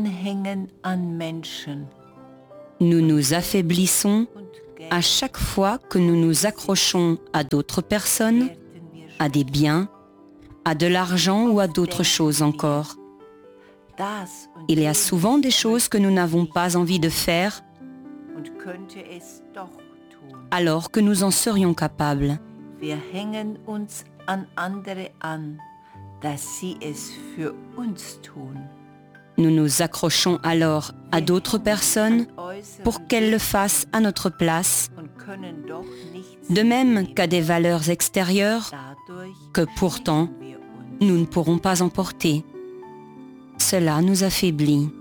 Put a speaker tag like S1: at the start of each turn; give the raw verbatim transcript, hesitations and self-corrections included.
S1: Nous nous affaiblissons à chaque fois que nous nous accrochons à d'autres personnes, à des biens, à de l'argent ou à d'autres choses encore. Il y a souvent des choses que nous n'avons pas envie de faire alors que nous en serions capables.
S2: Wir hängen uns an andere an, dass sie es für uns tun.
S1: Nous nous accrochons alors à d'autres personnes pour qu'elles le fassent à notre place, de même qu'à des valeurs extérieures que pourtant nous ne pourrons pas emporter. Cela nous affaiblit.